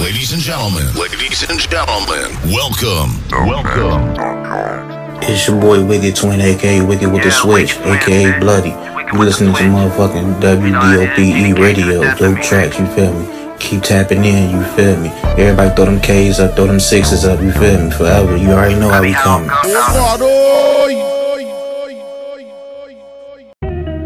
Ladies and gentlemen, welcome. It's your boy Wicked Twin, aka Wicked with the Switch, aka Bloody. You listening to motherfucking WDOPE radio, dope tracks, you feel me? Keep tapping in, you feel me? Everybody throw them K's up, throw them sixes up, you feel me? Forever, you already know how we coming.